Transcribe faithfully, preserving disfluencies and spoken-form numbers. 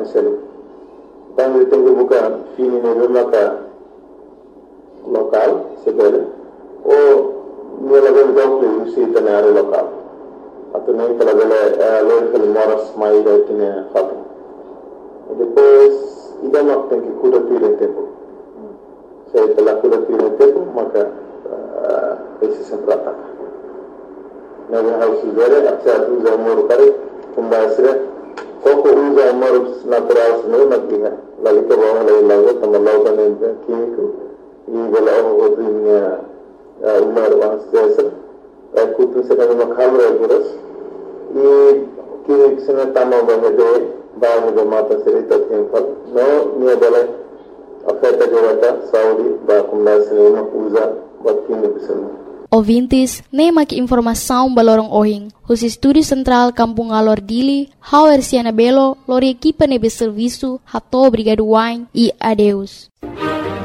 selu. Tangi tengu buka fini ne maka lokal sebele o ne lagal jawle usi tanare lokal. Atau ne kala bele local moras mai da tine fatu. Depois ida mak tenki kuda tire tempo. Saya telah kuda tire tempo maka esse sempre ataca. Nós vamos fazer a certa usa amor kare kumbasire koko usa amor natural seno nakiha lagi ke bawah lagi lagu tambah kan kimiko ini bola oh dunia umar wans desa aku tu sekarang makhal reguras ini kimik seno tamam bahade bahade mata serita tempal no ni bola afeta jawata saudi ba kumbasire mak usa buat kimik seno. Ouvintes, nem aqui informação balorong ohing. Os Estúdio Central Kampung Alor Dili, Hauer Siana Belo, lori equipa nebe serviço, hato obrigado wine e adeus.